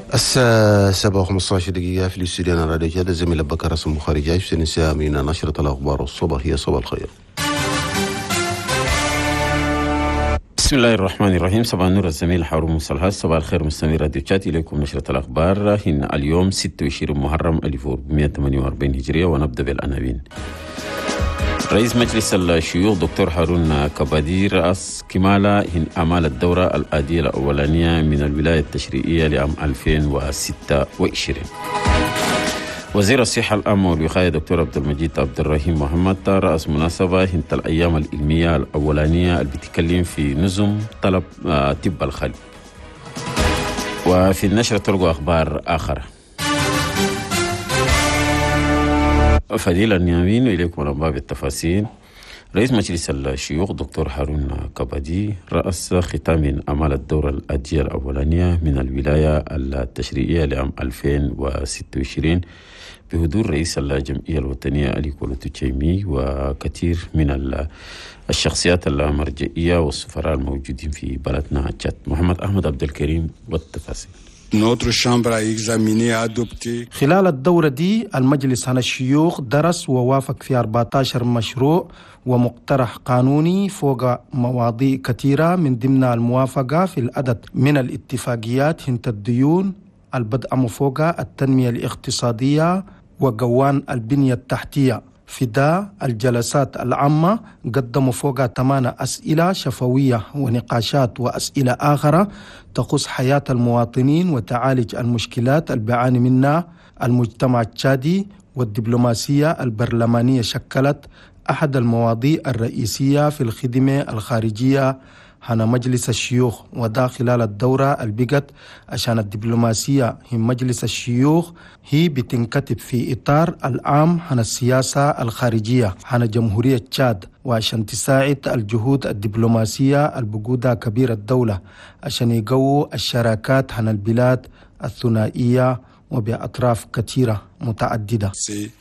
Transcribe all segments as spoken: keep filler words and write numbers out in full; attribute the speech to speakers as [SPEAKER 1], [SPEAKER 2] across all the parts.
[SPEAKER 1] الساعة سبعة وخمسة عشر دقيقة في الاستوديو. أنا راديو جادة، زميل بكر اسم بخاري جاي في نساء من نشرة الأخبار الصباحية. صباح الخير.
[SPEAKER 2] بسم الله الرحمن الرحيم. صباح النور الزميل حارون مصلحات. صباح الخير مستمعي راديو جات، إليكم نشرة الأخبار. هنا اليوم ستة وعشرين محرم ألف وأربعمائة وثمانية وأربعين هجرية، ونبدأ بالعناوين. رئيس مجلس الشيوخ دكتور هارون كبادي رأس كمالة هن أعمال الدورة الآدية الأولانية من الولاية التشريعية لعام ألفين وستة وعشرين. وزير الصحة العامة والوقاية دكتور عبد المجيد عبد الرحيم محمد رأس مناسبة هنت الأيام العلمية الأولانية اللي بتتكلم في نظم طلب طب الخلق. وفي النشرة تلقوا أخبار آخر. فضيلة النيامين وإليكم الأنباء بالتفاصيل. رئيس مجلس الشيوخ دكتور هارون كبادي رأس ختام أعمال الدورة الآدية الأولانية من الولاية التشريعية لعام ألفين وستة وعشرين بحضور رئيس الجمعية الوطنية علي كولو تشيمي وكثير من الشخصيات المرجعية والسفراء الموجودين في بلدنا تشاد. محمد أحمد عبد الكريم والتفاصيل.
[SPEAKER 3] خلال الدورة دي المجلس عن الشيوخ درس ووافق في أربعة عشر مشروع ومقترح قانوني فوق مواضيع كثيرة، من ضمن الموافقة في العدد من الاتفاقيات هنت الديون، البدء فوق التنمية الاقتصادية وقوان البنية التحتية. في ده الجلسات العامة قدموا فوق ثمان أسئلة شفوية ونقاشات وأسئلة آخرة تخص حياة المواطنين وتعالج المشكلات اللي بيعاني منها المجتمع التشادي. والدبلوماسية البرلمانية شكلت أحد المواضيع الرئيسية في الخدمة الخارجية هنا مجلس الشيوخ، وده خلال الدورة البقت عشان الدبلوماسية هي مجلس الشيوخ هي بتنكتب في إطار العام عن السياسة الخارجية عن جمهورية تشاد، وعشان تساعد الجهود الدبلوماسية البقودة كبير الدولة عشان يقووا الشراكات عن البلاد الثنائية وبأطراف كثيرة متعددة.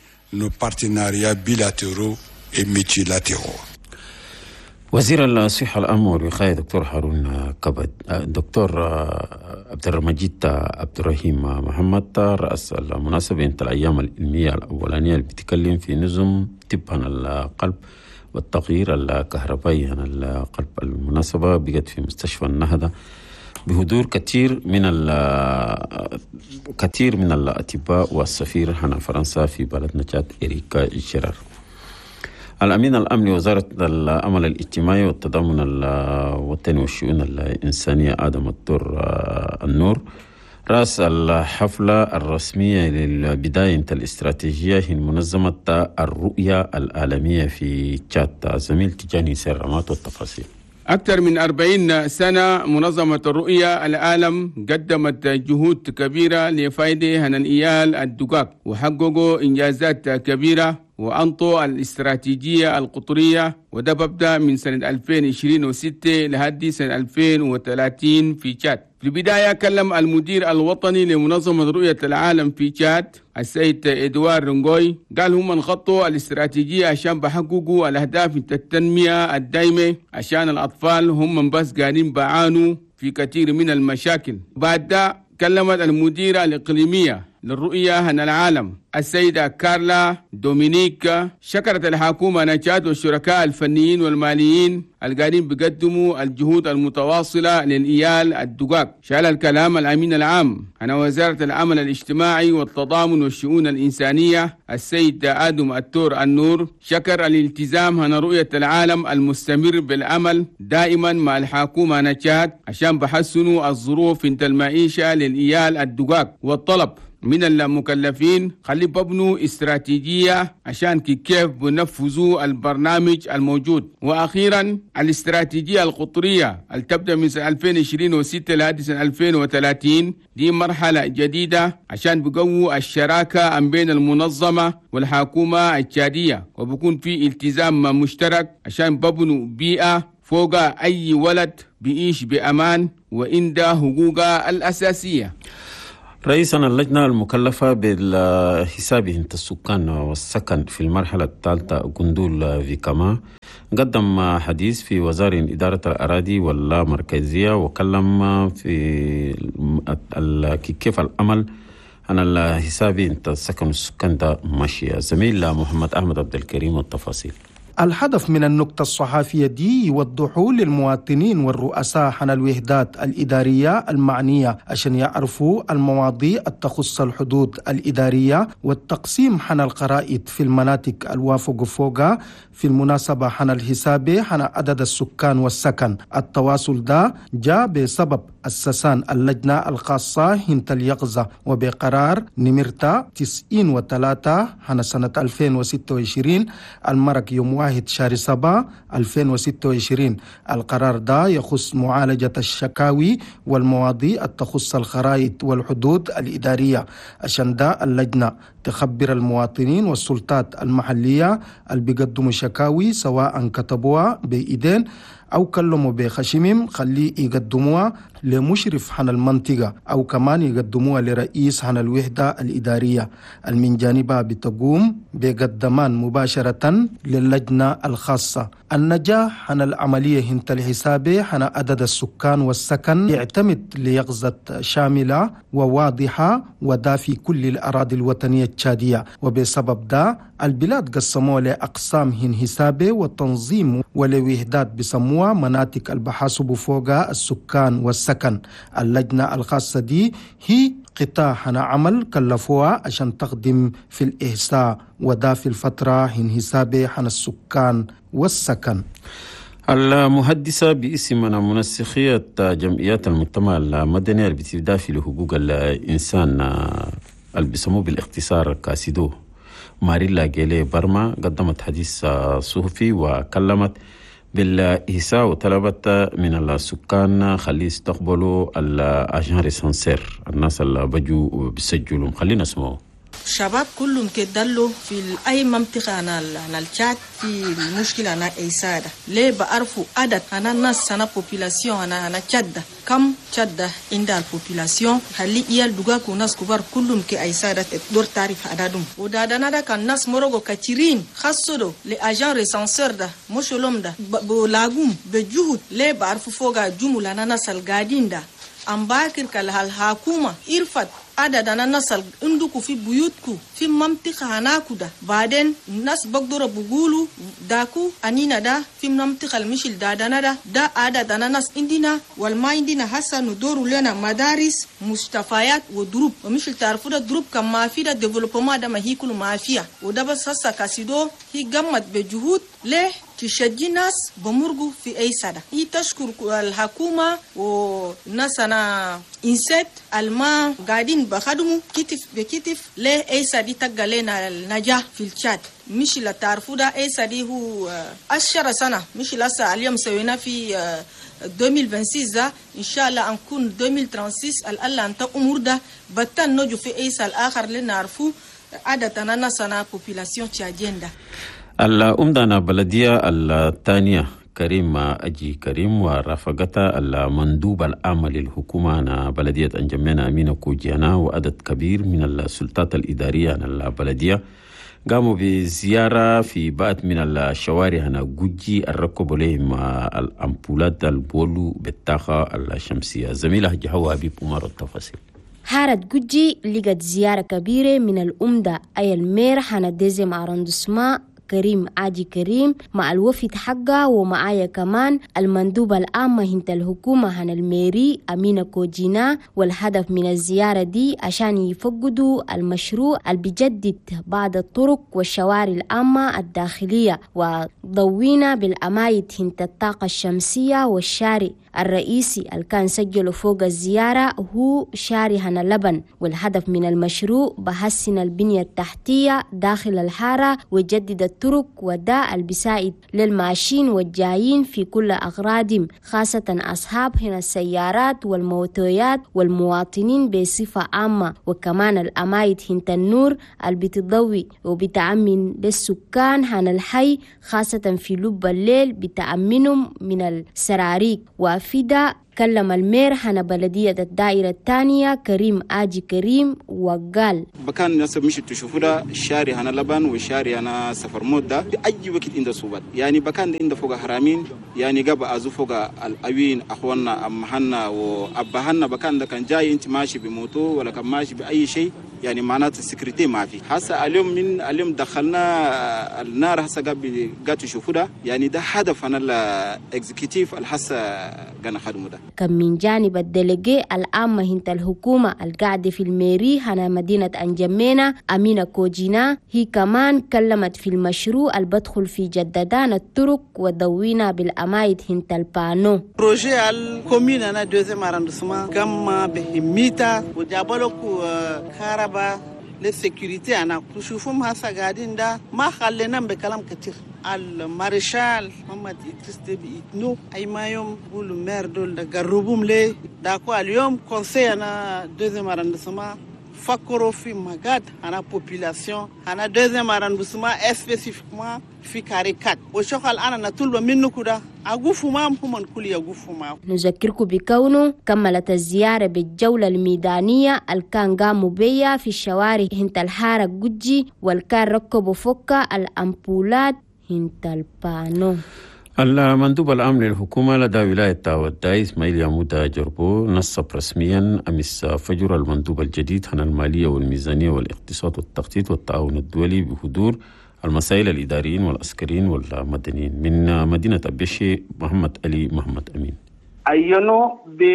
[SPEAKER 2] وزير الصحة العامة والوقاية دكتور هارون كبد دكتور عبد المجيد عبد الرحيم محمد رأس المناسبة انت الأيام العلمية الأولانية اللي بتتكلم في نظم طب عن القلب والتغيير الكهربائي عن القلب. المناسبة بقت في مستشفى النهضة بحضور كثير من كثير من الأطباء والسفير هنا فرنسا في بلدنا تشاد إريكا جيرار. الأمين الأمن لوزارة العمل الاجتماعي والتضامن الوطني والشؤون الإنسانية آدم الدور النور رأس الحفلة الرسمية للبداية الاستراتيجية هي منظمة الرؤية العالمية في تشاد. زميل تجاني سرمات والتفاصيل.
[SPEAKER 4] أكثر من أربعين سنة منظمة الرؤية العالم قدمت جهود كبيرة لفائدة هنالإيال الدقاق، وحققوا إنجازات كبيرة وأنطوا الاستراتيجية القطرية، وده ببدأ من سنة ألفين وعشرين وستة لحد سنة ألفين وثلاثين في تشاد. في البداية كلم المدير الوطني لمنظمة رؤية العالم في تشاد السيد إدوار رنغوي، قال هم انخطوا الاستراتيجية عشان بحققوا الأهداف التنمية الدائمة، عشان الأطفال هم بس قاعدين بعانوا في كثير من المشاكل. بعد ده كلمت المديرة الإقليمية للرؤية هنا العالم السيدة كارلا دومينيك، شكرت الحكومة نتشاد والشركاء الفنيين والماليين القاعدين بيقدموا الجهود المتواصلة للإيال الدقاق. شال الكلام الأمين العام عن وزارة العمل الاجتماعي والتضامن والشؤون الإنسانية السيد آدم الدور النور، شكر الالتزام هنا رؤية العالم المستمر بالعمل دائما مع الحكومة نتشاد عشان بحسنوا الظروف انت المعيشة للإيال الدقاق، والطلب من المكلفين خلي ببنوا استراتيجية عشان كيف بنفذوا البرنامج الموجود. وأخيرا الاستراتيجية القطرية اللي تبدأ من سنة ألفين وعشرين وستة لحد سنة ألفين وثلاثين دي مرحلة جديدة عشان بقووا الشراكة بين المنظمة والحكومة التشادية، وبكون في التزام مشترك عشان ببنوا بيئة فوق أي ولد بيعيش بأمان وعنده حقوقه الأساسية.
[SPEAKER 2] رئيسنا اللجنة المكلفة بالحساب انت السكان والسكن في المرحلة الثالثة قندول فيكاما قدم حديث في وزارة إدارة الأراضي واللامركزية، وكلم في كيف الأمل عن الحساب انت سكن السكان ده ماشية. زميل محمد أحمد عبد الكريم والتفاصيل.
[SPEAKER 3] الهدف من النكتة الصحفية دي يوضحوا للمواطنين والرؤساء عن الوحدات الإدارية المعنية عشان يعرفوا المواضيع التخص الحدود الإدارية والتقسيم عن القرائد في المناطق الوافق فوقها. في المناسبة عن الحساب عن عدد السكان والسكن. التواصل ده جاء بسبب أسسان اللجنة الخاصة هنت اليقظة وبقرار نمرتا تسعين وثلاثة عن سنة ألفين وستة وعشرين المرك يوم واحد شهر سبعة ألفين وستة وعشرين. القرار ده يخص معالجة الشكاوي والمواضيع التخص الخرائط والحدود الإدارية عشان ده اللجنة تخبر المواطنين والسلطات المحلية اللي بيقدموا شكاوي سواء كتبوها بإيدين أو كلموا بخشمهم خليه يقدموها لمشرف عن المنطقة أو كمان يقدموها لرئيس عن الوحدة الإدارية من جانبها بتقوم بقدمان مباشرة للجنة الخاصة. النجاح عن العملية هنت الحساب عن عدد السكان والسكن يعتمد ليقظة شاملة وواضحة ودا في كل الأراضي الوطنية التشادية، وبسبب ده البلاد قسموها لأقسام هن حسابه والتنظيم ولوحدات بسموها مناطق البحاسب فوقها السكان والسكن. اللجنة الخاصة دي هي قطاع عمل كلفوها عشان تخدم في الإحصاء ودا في الفترة هن حسابه عن السكان والسكن.
[SPEAKER 2] المهندسة باسم منسقية جمعيات المجتمع المدني اللي بتدافع لحقوق الإنسان اللي بيسموه بالاختصار كاسيدو ماريلا جيلي برما قدمت حديث صحفي وكلمت بالإحساء وطلبت من السكان خلي يستقبلوا الأجان ريسانسير الناس اللي بجوا بيسجلوا. خلينا نسمعوا.
[SPEAKER 5] شباب كلهم كدلوا في أي منطقة أنا أنا الشات في المشكلة أنا إيسادة ليه بعرفوا عدد أنا الناس أنا population أنا أنا شدة كم شدة عند البوبولاسيون خلي إيال دوغاك وناس كبار كلهم كإيسادة دور تعرف عددهم. وده ده كان ناس مرقو كثيرين خاصة لأجان ريسانسير ده مش لهم ده بلاقوم بجهود ليه بعرفوا فوقا جملة أنا ناس القاعدين ده أم باكر كالحكومة إرفت عدد أنا نسل عندكم في بيوتكم في منطقة هناكو ده بعدين الناس بقدروا بقولوا داكو أنينا ده في منطقة المشل دادنا ده ده عدد أنا ناس عندنا والما عندنا هسا ندوروا لنا مدارس مستشفيات ودروب ومشل تعرفوا ده دروب كم ما في ده ديفلوبمنت ده ما هي كله ما فيها وده بس هسا كاسيدو هي قامت بجهود ليه تشجي ناس بمرقوا في أي سنة. هي تشكر الحكومة والناس أنا إنسات الما قاعدين بخدموا كتف بكتف ليه أي سنة تقى لنا النجاح في الشات. مش لا تعرفوا ده أي سنة هو عشر سنة مش لسه اليوم سوينا في ألفين وستة وعشرين إن شاء الله نكون ألفين وستة وثلاثين الألا أنت أمور ده بتن نجو في أي سنة الآخر لنعرفوا عدد أنا سنة population تشادين ده.
[SPEAKER 2] الأمدانة بلدية الثانية كريم أجي كريم ورافقتها المندوب العام للحكومة بلدية أنجمينا أمينة كوجيانا وعدد كبير من السلطات الإدارية عن البلدية قاموا بزيارة في بعض من الشوارع هنا جوجي الركب لهم الأمبولات البولو بالطاقة الشمسية. زميلة جهوة حبيب عمر التفاصيل.
[SPEAKER 6] حارة جوجي لقت زيارة كبيرة من الأمدة أي المير حنا ديزم أراندسما كريم عاجي كريم مع الوفد حقه ومعايا كمان المندوب العام هنت الحكومة عن الميري أمينة كوجينا. والهدف من الزيارة دي عشان يفقدوا المشروع اللي بيجدد بعض الطرق والشوارع العامة الداخلية وضوينا بالأمايد هنت الطاقة الشمسية. والشارع الرئيسي اللي كان سجلوا فوق الزيارة هو شارع هنا لبن. والهدف من المشروع بحسن البنية التحتية داخل الحارة ويجدد الطرق وده البسائد للماشين والجايين في كل أغراضهم خاصة أصحاب هنا السيارات والموتويات والمواطنين بصفة عامة. وكمان الأمايد هنت النور اللي بتضوي وبتأمن للسكان هنا الحي خاصة في لب الليل بتأمنهم من السراريك. وفيدا كلم المير حنا بلدية الدائرة الثانية كريم آجي كريم وقال
[SPEAKER 7] بكان الناس مش تشوفوا ده الشاري هنا لبن والشاري هنا سفر مود ده بأي وقت عند صوبات يعني بكان عند فوق حرامين يعني قبل أزو فوق الأوين أخواننا أمهنا وأبهنا بكان ده كان جاي أنت ماشي بموتو ولا كان ماشي بأي شيء يعني معناته السكرتي ما في هسه اليوم من اليوم دخلنا النار هسه قبل قاتوا يشوفوا ده يعني ده هدف أنا الإكزيكتيف الحسه قنا خدمه ده.
[SPEAKER 6] كم من جانب الدلجي العامة هنت الحكومة القاعدة في الميري هنا مدينة أنجمينا أمينة كوجينا هي كمان كلمت في المشروع البدخل في جددان الطرق ودوينا بالأمايد هنت البانو.
[SPEAKER 8] بروجي الكومين أنا دوزيام أراندسمان كم بهميتا وجابلوكو كارا للسيكوريتي أنا تشوفهم هسا قاعدين ده ما خلينا بكلام كتير المارشال محمد إدريس ديبي إتنو أي ما يوم بقولوا مير دول ده قربهم ليه داكو اليوم كونسي أنا دوزيام أراندسمان فكروا في مجد أنا population أنا دوزيام أراندسمان spécifiquement في كاريكات وشغل أنا نطلب منه كده أقوفوا معهم هم كل يقوفوا معهم.
[SPEAKER 6] نذكركم بكونه كملت الزيارة بالجولة الميدانية الكان قاموا بيها في الشوارع هنت الحارة جوجي والكان ركبوا فوق الأمبولات هنت البانو.
[SPEAKER 2] المندوب العام للحكومة لدى ولاية تاوداي إسماعيل يامودا جربو نصب رسميا أمس فجر المندوب الجديد عن المالية والميزانية والاقتصاد والتخطيط والتعاون الدولي بحضور المسائل الإداريين والعسكريين والمدنيين من مدينة أبيشي محمد علي محمد أمين.
[SPEAKER 9] أينو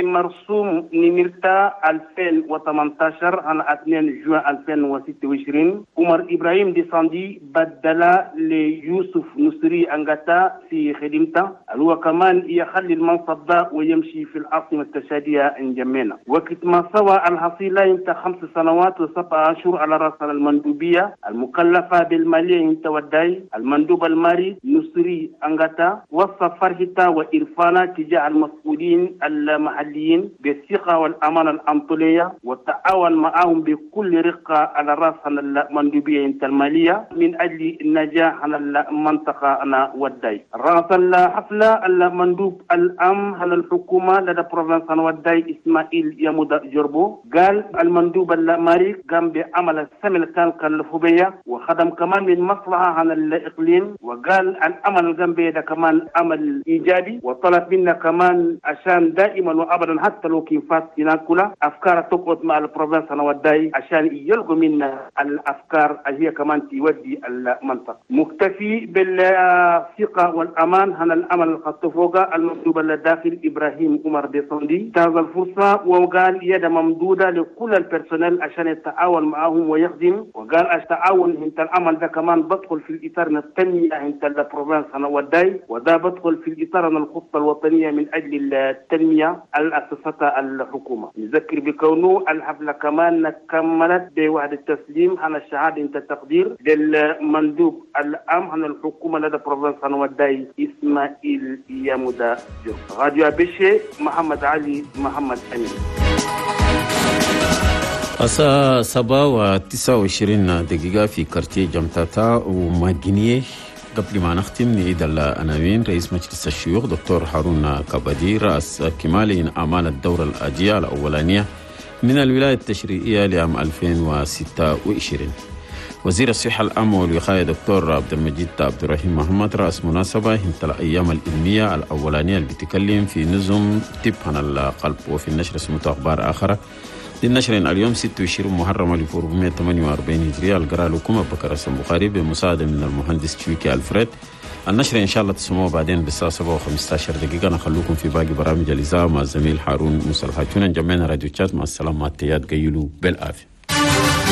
[SPEAKER 9] بمرسوم نمرتا ألفين وثمانية عشر على اثنين جوان ألفين وستة وعشرين عمر إبراهيم ديساندي بدلا ليوسف نصري أنغاتا في خدمته هو كمان يخلي المنصب ده ويمشي في العاصمة التشادية انجمينا وقت ما سوى الحصيلة انت خمس سنوات وسبع أشهر على رأس المندوبية المكلفة بالمالية انت وداي المندوب الماري نصري أنغاتا وصف فرحته وإرفانا تجاه المسؤولين المحليين بالثقة والأمانة الأنطولية والتعاون معهم بكل رقة على رأس المندوبية المالية من أجل النجاح على المنطقة أنا وداي. رأس الحفلة المندوب الأم على الحكومة لدى بروفنس أنا وداي إسماعيل يامودا جربو قال المندوب الماري قام بعمل السمل كان كالفوبية وخدم كمان من مصلحة عن الإقليم وقال العمل الجنبي ده كمان عمل إيجابي وطلب منا كمان عشان دائما وابدا حتى لو كان فات هناكلا افكار تقعد مع البروفنس انا وداي عشان يلقوا منا الافكار هي كمان تودي المنطقه مكتفي بالثقه والامان هنا الامل الخطفوقه المندوب الداخل ابراهيم عمر ديساندي انتهز الفرصه وقال يد ممدوده لكل البيرسونيل عشان يتعاون معهم ويخدم وقال التعاون انت العمل ده كمان بدخل في الاطار التنميه انت البروفنس انا وداي وده بدخل في الاطار الخطه الوطنيه من اجل التنمية الأساسة الحكومة. نذكر بكونه الحفلة كمان كملت بوعد التسليم عن الشهادة انت التقدير للمندوب الأم عن الحكومة لدى بروفنس وداي إسماعيل يامودا جربو. راديو أبيشي محمد علي محمد أمين.
[SPEAKER 2] الساعة سبعة وتسعة وعشرين دقيقة في كارتيه جمتاتا ومدينية. قبل ما نختم نعيد العناوين. رئيس مجلس الشيوخ دكتور هارون كبدي رأس كمالي أعمال الدورة الآجية الأولانية من الولاية التشريعية لعام ألفين وستة وعشرين. وزير الصحة العامة والوقاية دكتور عبد المجيد عبد الرحيم محمد رأس مناسبة انت الأيام العلمية الأولانية اللي بتتكلم في نظم طب عن القلب. وفي النشر سمعت أخبار آخرة للنشر اليوم ستة وعشرين محرم ألف وأربعمائة وثمانية وأربعين هجرية القراءة لكم بكر رسم بخاري بمساعدة من المهندس تشويكي ألفريد. النشر إن شاء الله تسمعوه بعدين بالساعة سبعة وخمسة عشر دقيقة. نخلوكم في باقي برامج الإذاعة مع الزميل هارون موسى الحاجون. جمعنا راديو تشات مع السلامة. التياد قيلوا بالعافية.